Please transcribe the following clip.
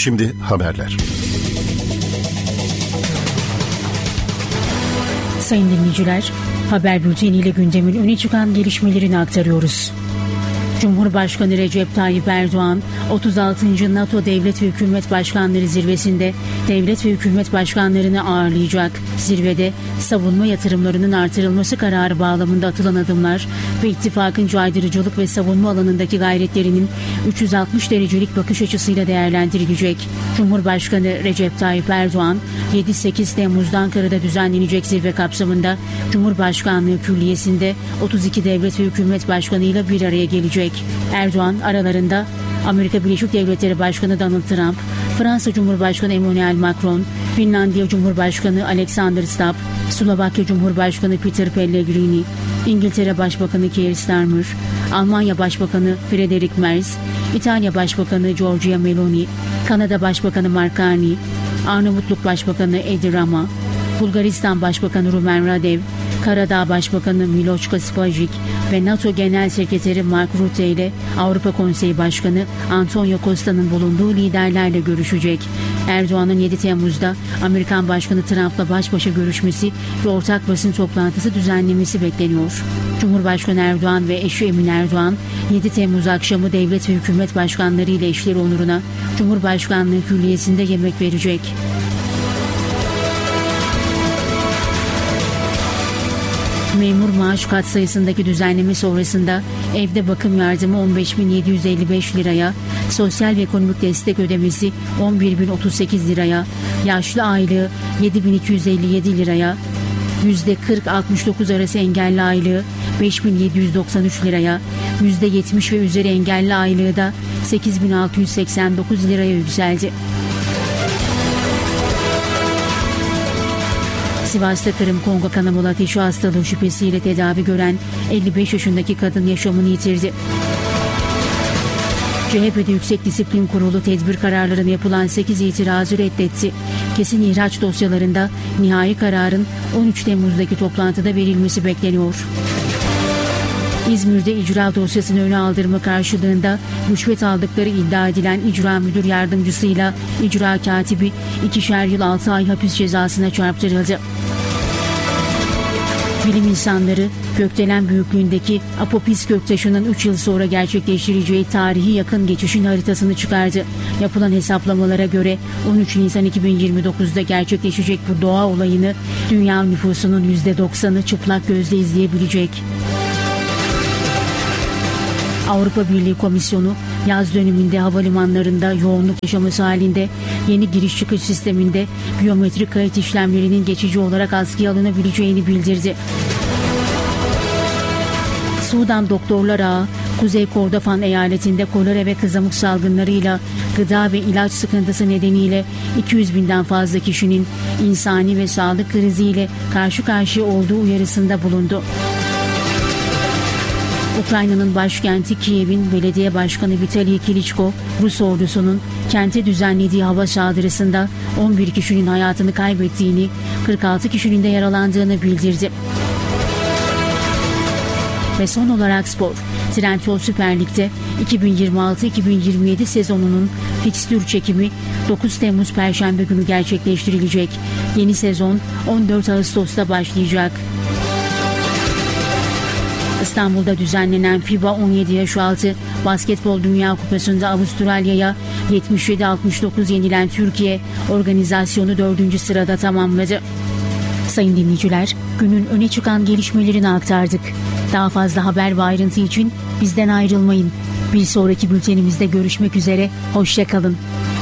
Şimdi haberler. Sayın dinleyiciler, haber bülteniyle gündemin öne çıkan gelişmelerini aktarıyoruz. Cumhurbaşkanı Recep Tayyip Erdoğan, 36. NATO Devlet ve Hükümet Başkanları Zirvesi'nde devlet ve hükümet başkanlarını ağırlayacak. Zirvede savunma yatırımlarının artırılması kararı bağlamında atılan adımlar ve ittifakın caydırıcılık ve savunma alanındaki gayretlerinin 360 derecelik bakış açısıyla değerlendirilecek. Cumhurbaşkanı Recep Tayyip Erdoğan, 7-8 Temmuz'da Ankara'da düzenlenecek zirve kapsamında Cumhurbaşkanlığı Külliyesi'nde 32 devlet ve hükümet başkanıyla bir araya gelecek. Erdoğan aralarında Amerika Birleşik Devletleri Başkanı Donald Trump, Fransa Cumhurbaşkanı Emmanuel Macron, Finlandiya Cumhurbaşkanı Alexander Stubb, Slovakya Cumhurbaşkanı Peter Pellegrini, İngiltere Başbakanı Keir Starmer, Almanya Başbakanı Friedrich Merz, İtalya Başbakanı Giorgia Meloni, Kanada Başbakanı Mark Carney, Arnavutluk Başbakanı Edi Rama, Bulgaristan Başbakanı Rumen Radev, Karadağ Başbakanı Miloš Spajic ve NATO Genel Sekreteri Mark Rutte ile Avrupa Konseyi Başkanı Antonio Costa'nın bulunduğu liderlerle görüşecek. Erdoğan'ın 7 Temmuz'da Amerikan Başkanı Trump'la baş başa görüşmesi ve ortak basın toplantısı düzenlemesi bekleniyor. Cumhurbaşkanı Erdoğan ve eşi Emin Erdoğan, 7 Temmuz akşamı devlet ve hükümet başkanları ile eşleri onuruna Cumhurbaşkanlığı Külliyesi'nde yemek verecek. Memur maaş katsayısındaki düzenleme sonrasında evde bakım yardımı 15.755 liraya, sosyal ve ekonomik destek ödemesi 11.038 liraya, yaşlı aylığı 7.257 liraya, %40-69 arası engelli aylığı 5.793 liraya, %70 ve üzeri engelli aylığı da 8.689 liraya yükseldi. Sivas'ta Kırım-Kongo kanamalı ateşi hastalığı şüphesiyle tedavi gören 55 yaşındaki kadın yaşamını yitirdi. CHP'de Yüksek Disiplin Kurulu tedbir kararlarına yapılan 8 itirazı reddetti. Kesin ihraç dosyalarında nihai kararın 13 Temmuz'daki toplantıda verilmesi bekleniyor. İzmir'de icra dosyasını öne aldırma karşılığında rüşvet aldıkları iddia edilen icra müdür yardımcısıyla icra katibi 2'şer yıl 6 ay hapis cezasına çarptırıldı. Bilim insanları gökdelen büyüklüğündeki Apopis göktaşının 3 yıl sonra gerçekleştireceği tarihi yakın geçişin haritasını çıkardı. Yapılan hesaplamalara göre 13 Nisan 2029'da gerçekleşecek bu doğa olayını dünya nüfusunun %90'ı çıplak gözle izleyebilecek. Avrupa Birliği Komisyonu yaz döneminde havalimanlarında yoğunluk yaşaması halinde yeni giriş çıkış sisteminde biyometrik kayıt işlemlerinin geçici olarak askıya alınabileceğini bildirdi. Sudan Doktorlar Ağı, Kuzey Kordofan eyaletinde kolera ve kızamık salgınlarıyla gıda ve ilaç sıkıntısı nedeniyle 200 binden fazla kişinin insani ve sağlık kriziyle karşı karşıya olduğu uyarısında bulundu. Ukrayna'nın başkenti Kiev'in belediye başkanı Vitaliy Klitschko, Rus ordusunun kente düzenlediği hava saldırısında 11 kişinin hayatını kaybettiğini, 46 kişinin de yaralandığını bildirdi. Ve son olarak spor. Trendyol Süper Lig'de 2026-2027 sezonunun fikstür çekimi 9 Temmuz Perşembe günü gerçekleştirilecek. Yeni sezon 14 Ağustos'ta başlayacak. İstanbul'da düzenlenen FIBA 17 yaş altı Basketbol Dünya Kupası'nda Avustralya'ya 77-69 yenilen Türkiye organizasyonu 4. sırada tamamladı. Sayın dinleyiciler, günün öne çıkan gelişmelerini aktardık. Daha fazla haber ve ayrıntı için bizden ayrılmayın. Bir sonraki bültenimizde görüşmek üzere, hoşça kalın.